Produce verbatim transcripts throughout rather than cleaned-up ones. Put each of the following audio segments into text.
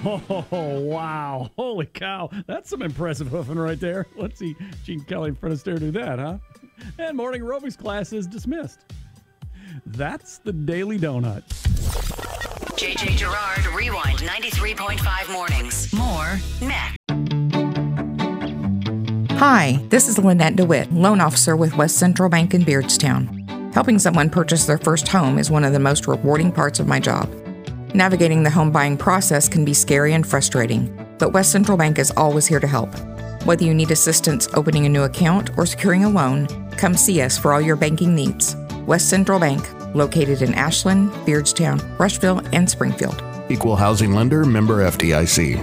Oh, wow. Holy cow. That's some impressive hoofing right there. Let's see Gene Kelly in front of Stair do that, huh? And morning aerobics class is dismissed. That's the Daily Donut. J J Gerard, Rewind ninety-three point five mornings. More next. Hi, this is Lynette DeWitt, loan officer with West Central Bank in Beardstown. Helping someone purchase their first home is one of the most rewarding parts of my job. Navigating the home buying process can be scary and frustrating, but West Central Bank is always here to help. Whether you need assistance opening a new account or securing a loan, come see us for all your banking needs. West Central Bank, located in Ashland, Beardstown, Rushville, and Springfield. Equal housing lender, member F D I C.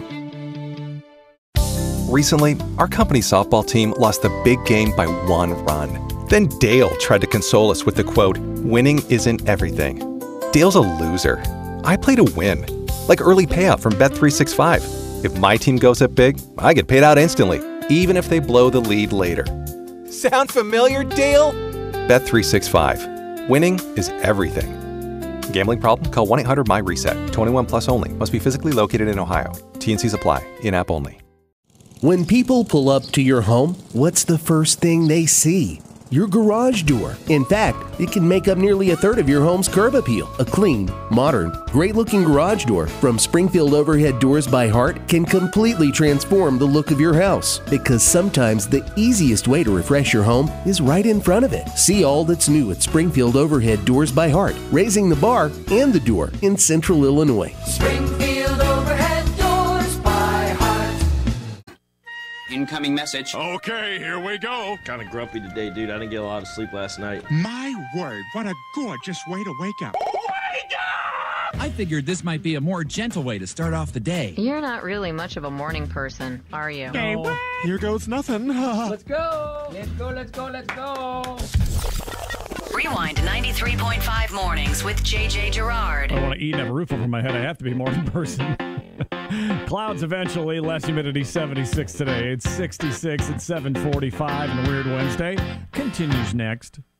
Recently, our company's softball team lost the big game by one run. Then Dale tried to console us with the quote, "Winning isn't everything." Dale's a loser. I play to win, like early payout from Bet three sixty-five. If my team goes up big, I get paid out instantly, even if they blow the lead later. Sound familiar, Dale? Bet three sixty-five. Winning is everything. Gambling problem? Call one eight hundred M Y reset. twenty-one plus only. Must be physically located in Ohio. T and Cs apply. In-app only. When people pull up to your home, what's the first thing they see? Your garage door. In fact, it can make up nearly a third of your home's curb appeal. A clean, modern, great-looking garage door from Springfield Overhead Doors by Heart can completely transform the look of your house. Because sometimes the easiest way to refresh your home is right in front of it. See all that's new at Springfield Overhead Doors by Heart, raising the bar and the door in Central Illinois. Springfield Overhead Doors by Heart. Incoming message. Okay, here we go. Kind of grumpy today, dude. I didn't get a lot of sleep last night. My word, what a gorgeous way to wake up. Wake up! I figured this might be a more gentle way to start off the day. You're not really much of a morning person, are you? Okay, what? Here goes nothing. Let's go. Let's go, let's go, let's go. Rewind ninety-three point five mornings with J J Gerard. I want to eat and have a roof over my head. I have to be a morning person. Clouds eventually, less humidity, seventy-six today. It's sixty-six at seven forty-five, and a weird Wednesday continues next.